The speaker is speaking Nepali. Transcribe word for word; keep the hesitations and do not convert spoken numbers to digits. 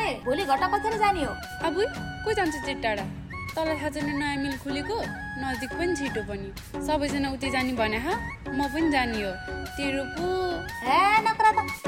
भोलि घटा कथेर जाने हो? अब को जान्छ चाहिँ टाढा? तँलाई थाहा छैन नयाँ मिल खुलेको? नजिक पनि छिटो पनि। सबैजना उतै जाने भने हा म पनि जाने हो। तेरो पो हे नकरा त